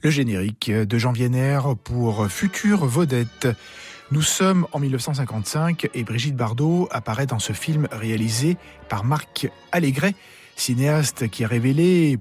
Le générique de Jean Vienner pour Future Vedette. Nous sommes en 1955 et Brigitte Bardot apparaît dans ce film réalisé par Marc Allégret, cinéaste qui a révélé